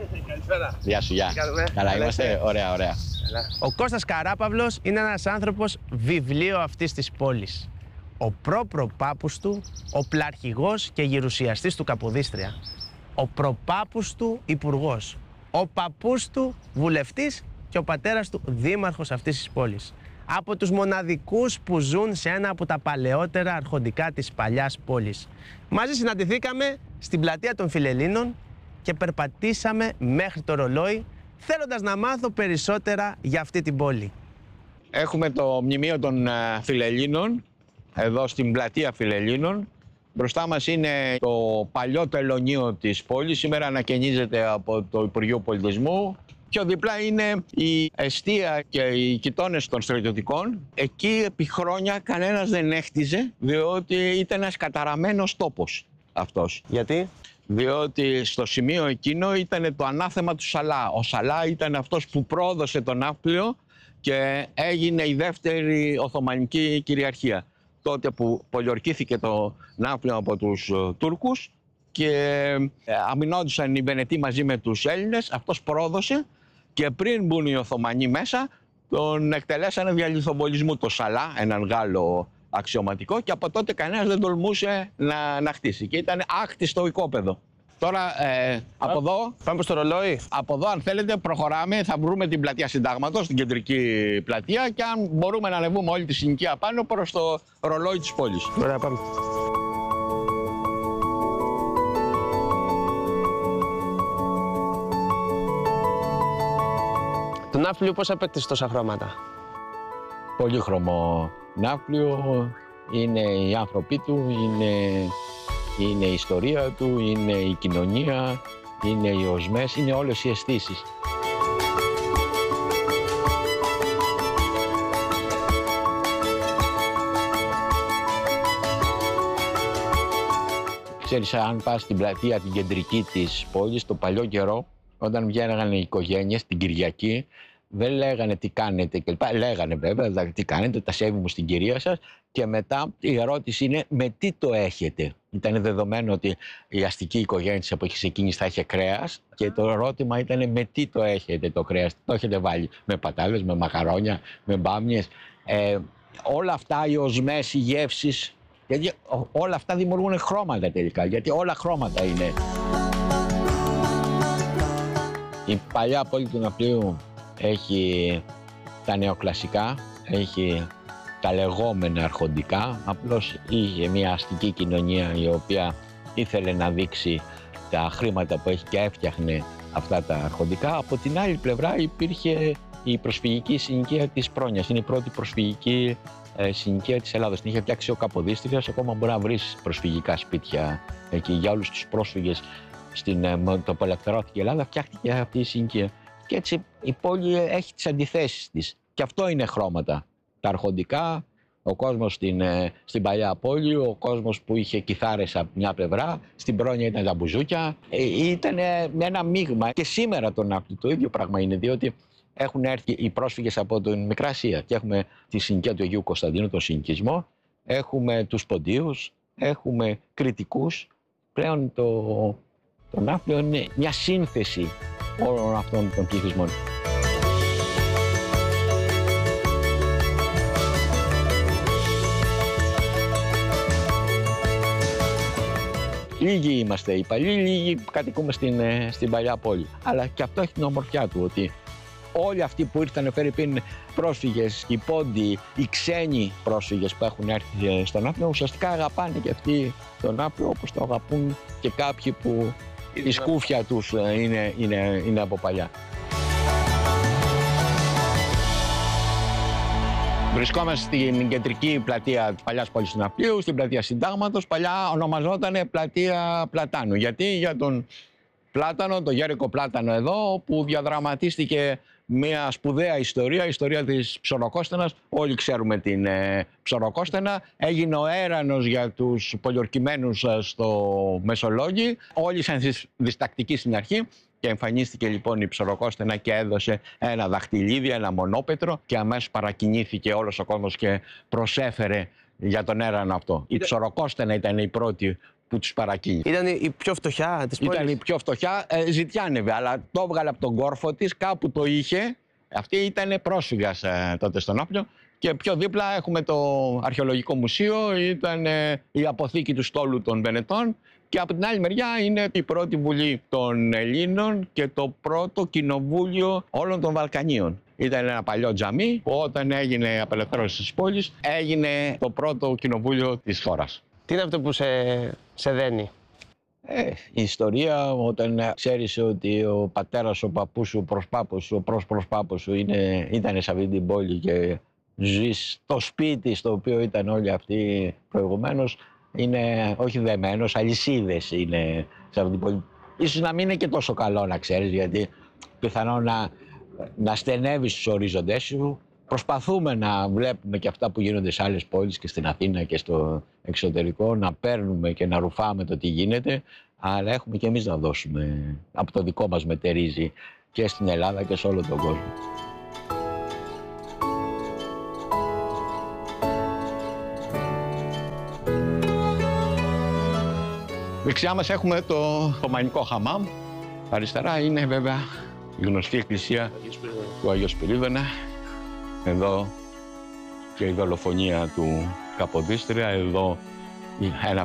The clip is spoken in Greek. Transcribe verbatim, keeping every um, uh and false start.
Καλησπέρα. Γεια σου, γεια. Καλά είμαστε, ωραία, ωραία. Ο Κώστας Καράπαυλος είναι ένας άνθρωπος βιβλίο αυτής της πόλης. Ο προπροπάπους του, ο πλαρχηγός και γερουσιαστής του Καποδίστρια. Ο προπάπους του υπουργός. Ο παππούς του βουλευτής και ο πατέρας του δήμαρχος αυτής της πόλης. Από τους μοναδικούς που ζουν σε ένα από τα παλαιότερα αρχοντικά της παλιάς πόλης. Μαζί συναντηθήκαμε στην πλατεία των Φιλελλήνων και περπατήσαμε μέχρι το ρολόι, θέλοντας να μάθω περισσότερα για αυτή την πόλη. Έχουμε το μνημείο των Φιλελλήνων, εδώ στην πλατεία Φιλελλήνων. Μπροστά μας είναι το παλιό τελωνείο της πόλης, σήμερα ανακαινίζεται από το Υπουργείο Πολιτισμού. Πιο δίπλα είναι η εστία και οι κοιτώνες των στρατιωτικών. Εκεί επί χρόνια κανένας δεν έχτιζε, διότι ήταν ένας καταραμένος τόπος αυτός. Γιατί? Διότι στο σημείο εκείνο ήταν το ανάθεμα του Σαλά. Ο Σαλά ήταν αυτός που πρόδωσε τον Ναύπλιο και έγινε η δεύτερη Οθωμανική κυριαρχία. Τότε που πολιορκήθηκε το Ναύπλιο από τους uh, Τούρκους και uh, αμυνόντουσαν οι Βενετοί μαζί με τους Έλληνες, αυτός πρόδωσε και πριν μπουν οι Οθωμανοί μέσα τον εκτελέσανε δια λιθοβολισμού το Σαλά, έναν Γάλλο αξιωματικό, και από τότε κανένας δεν τολμούσε να, να χτίσει και ήταν άκτιστο οικόπεδο. Τώρα ε, από εδώ, πάμε στο ρολόι. Από εδώ, αν θέλετε, προχωράμε, θα βρούμε την πλατεία Συντάγματος, την κεντρική πλατεία, και αν μπορούμε να ανεβούμε όλη τη συνοικία πάνω προς το ρολόι της πόλης. Ωραία, πάμε. Το Ναύπλιο πώς απέκτησε τόσα χρώματα? Πολύχρωμο Ναύπλιο, είναι οι άνθρωποι του, είναι, είναι η ιστορία του, είναι η κοινωνία, είναι οι οσμές, είναι όλες οι αισθήσεις. Ξέρεις, αν πας στην πλατεία την κεντρική της πόλης, το παλιό καιρό, όταν βγαίνανε οι οικογένειες την Κυριακή, δεν λέγανε τι κάνετε κλπ. Λέγανε βέβαια, δηλαδή τι κάνετε, τα σέβη μου στην κυρία σας, και μετά η ερώτηση είναι με τι το έχετε. Ήταν δεδομένο ότι η αστική οικογένεια της εποχής εκείνης θα είχε κρέας και το ερώτημα ήταν με τι το έχετε το κρέας. Το έχετε βάλει με πατάτες, με μαχαρόνια, με μπάμιες. Ε, όλα αυτά, οι οσμές, οι γεύσεις, γιατί όλα αυτά δημιουργούν χρώματα τελικά, γιατί όλα χρώματα είναι. Η παλιά πόλη του Ναυπλίου έχει τα νεοκλασικά, έχει τα λεγόμενα αρχοντικά, απλώς είχε μια αστική κοινωνία η οποία ήθελε να δείξει τα χρήματα που έχει και έφτιαχνε αυτά τα αρχοντικά. Από την άλλη πλευρά υπήρχε η προσφυγική συνοικία της Πρόνοιας, είναι η πρώτη προσφυγική ε, συνοικία της Ελλάδας. Την είχε φτιάξει ο Καποδίστριας, ακόμα μπορεί να βρεις προσφυγικά σπίτια εκεί για όλους τους πρόσφυγες. Στην, το που απελευθερώθηκε η Ελλάδα, φτιάχτηκε αυτή η συνοικία. Και έτσι η πόλη έχει τις αντιθέσεις της. Και αυτό είναι χρώματα. Τα αρχοντικά, ο κόσμος στην, στην παλιά πόλη, ο κόσμος που είχε κιθάρες από μια πλευρά, στην Πρόνοια ήταν τα μπουζούκια. Ήταν ένα μείγμα. Και σήμερα το Ναύπλιο το ίδιο πράγμα είναι, διότι έχουν έρθει οι πρόσφυγες από την Μικρά Ασία και έχουμε τη συνοικία του Αγίου Κωνσταντίνου, τον συνοικισμό, έχουμε τους Ποντίους, έχουμε Κρητικούς. Πλέον το, το Ναύπλιο είναι μια σύνθεση όλων αυτών των πληθυσμών. Λίγοι είμαστε οι παλιοί, λίγοι κατοικούμε στην, στην παλιά πόλη. Αλλά και αυτό έχει την ομορφιά του, ότι όλοι αυτοί που ήρθαν φερειπίν πρόσφυγες, οι πόντιοι, οι ξένοι πρόσφυγες που έχουν έρθει στον Ναύπλιο, ουσιαστικά αγαπάνε και αυτοί τον Ναύπλιο όπως το αγαπούν και κάποιοι που η σκούφια τους είναι, είναι, είναι από παλιά. Βρισκόμαστε στην κεντρική πλατεία της παλιάς πόλης του Ναυπλίου, στην πλατεία Συντάγματος. Παλιά ονομαζόταν πλατεία Πλατάνου. Γιατί? Για τον Πλάτανο, τον Γέρικο Πλάτανο εδώ, που διαδραματίστηκε μια σπουδαία ιστορία, η ιστορία της Ψωροκόστενας. Όλοι ξέρουμε την ε, Ψωροκόστενα. Έγινε ο έρανος για τους πολιορκημένους στο Μεσολόγγι. Όλοι ήσαν διστακτικοί στην αρχή. Και εμφανίστηκε λοιπόν η Ψωροκόστενα και έδωσε ένα δαχτυλίδι, ένα μονόπετρο, και αμέσως παρακινήθηκε όλος ο κόσμος και προσέφερε για τον έρανο αυτό. Η Ψωροκόστενα ήταν η πρώτη που τους παρακίνησε. Ήταν η πιο φτωχιά της πόλης. Ήταν η πιο φτωχιά, ε, ζητιάνευε, αλλά το έβγαλε από τον κόρφο της, κάπου το είχε. Αυτή ήταν πρόσφυγας ε, τότε στον Όπλιο. Και πιο δίπλα έχουμε το Αρχαιολογικό Μουσείο, ήταν ε, η αποθήκη του στόλου των Βενετών. Και από την άλλη μεριά είναι η πρώτη Βουλή των Ελλήνων και το πρώτο κοινοβούλιο όλων των Βαλκανίων. Ήταν ένα παλιό τζαμί που όταν έγινε η απελευθέρωση της πόλης έγινε το πρώτο κοινοβούλιο της χώρας. Τι είναι αυτό που σε, σε δένει? Ε, η ιστορία, όταν ξέρεις ότι ο πατέρας σου, ο παππούς σου, ο προσπάπος σου, ο προσπροσπάπος σου είναι, ήταν σε αυτή την πόλη και ζεις στο σπίτι στο οποίο ήταν όλοι αυτοί προηγουμένως, είναι όχι δεμένος, αλυσίδες είναι σε αυτή την πόλη. Ίσως να μην είναι και τόσο καλό να ξέρεις, γιατί πιθανόν να, να στενεύεις τους ορίζοντές σου. Προσπαθούμε να βλέπουμε και αυτά που γίνονται σε άλλες πόλεις και στην Αθήνα και στο εξωτερικό, να παίρνουμε και να ρουφάμε το τι γίνεται, αλλά έχουμε και εμείς να δώσουμε από το δικό μας μετερίζει και στην Ελλάδα και σε όλο τον κόσμο. Δεξιά μας έχουμε το Οθωμανικό Χαμάμ. Αριστερά είναι βέβαια η γνωστή εκκλησία του Αγίου Σπυρίδωνα. Εδώ και η δολοφονία του Καποδίστρια, εδώ ένα